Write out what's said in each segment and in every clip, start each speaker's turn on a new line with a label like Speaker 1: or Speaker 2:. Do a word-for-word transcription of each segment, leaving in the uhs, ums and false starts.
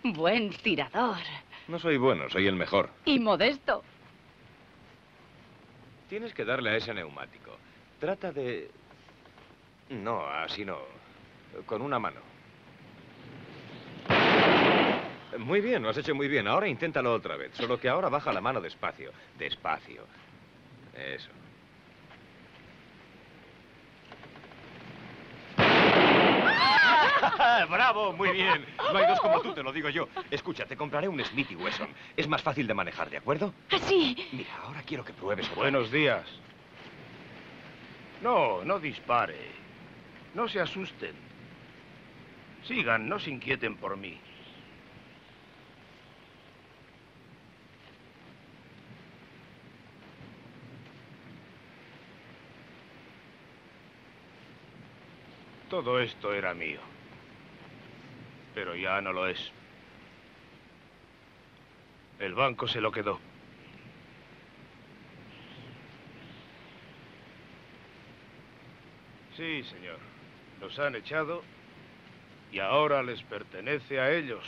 Speaker 1: Buen tirador.
Speaker 2: No soy bueno, soy el mejor.
Speaker 1: Y modesto.
Speaker 2: Tienes que darle a ese neumático. Trata de... No, así no. Con una mano. Muy bien, lo has hecho muy bien. Ahora inténtalo otra vez. Solo que ahora baja la mano despacio. Despacio. Eso. ¡Bravo! Muy bien. No hay dos como tú, te lo digo yo. Escucha, te compraré un Smith y Wesson. Es más fácil de manejar, ¿de acuerdo?
Speaker 1: Así.
Speaker 2: Mira, ahora quiero que pruebes.
Speaker 3: Buenos días. No, no dispare. No se asusten. Sigan, no se inquieten por mí. Todo esto era mío. Pero ya no lo es. El banco se lo quedó. Sí, señor. Los han echado y ahora les pertenece a ellos.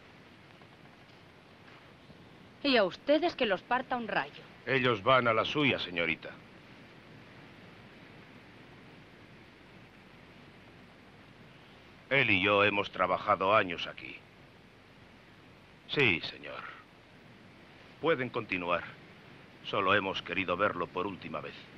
Speaker 1: Y a ustedes que los parta un rayo.
Speaker 3: Ellos van a la suya, señorita. Él y yo hemos trabajado años aquí. Sí, señor. Pueden continuar. Solo hemos querido verlo por última vez.